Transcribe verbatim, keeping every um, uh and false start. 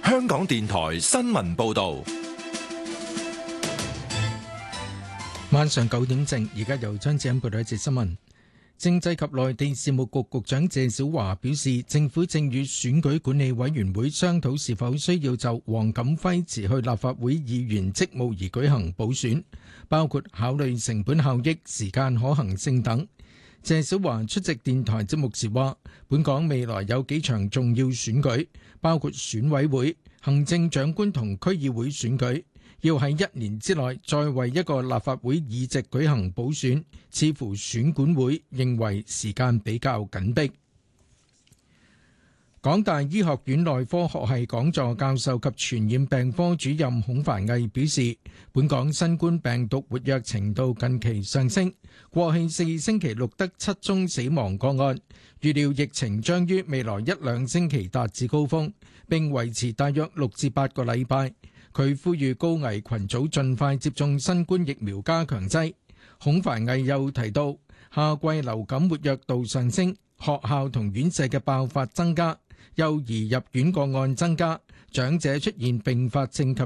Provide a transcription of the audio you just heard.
香港電台新聞報道。 晚上九點正，而家由張子欣報道一節新聞。政制及內地事務局局長謝小華表示，政府正與選舉管理委員會商討是否需要就黃錦輝辭去立法會議員職務而舉行補選，包括考慮成本效益、時間可行性等。謝小華出席電台節目時話，本港未來有幾場重要選舉，包括選委會、行政長官同區議會選舉。要喺一年之內再為一個立法會議席舉行補選，似乎選管會認為時間比較緊迫。港大醫學院內科學系講座教授及傳染病科主任孔繁毅表示，本港新冠病毒活躍程度近期上升，過去四星期錄得七宗死亡個案，預料疫情將於未來一兩星期達至高峰，並維持大約六至八個禮拜。佢呼籲高危群組盡快接種新冠疫苗加強劑。孔繁毅又提到，夏季流感活躍度上升，學校同院舍嘅爆發增加，幼兒入院個案增加，長者出現併發症及